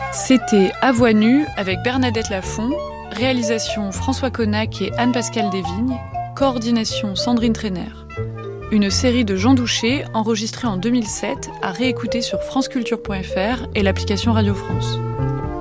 C'était À Voix nue avec Bernadette Lafont, réalisation François Connac et Anne-Pascale Desvignes, coordination Sandrine Trainer. Une série de Jean Douché enregistrée en 2007 à réécouter sur franceculture.fr et l'application Radio France.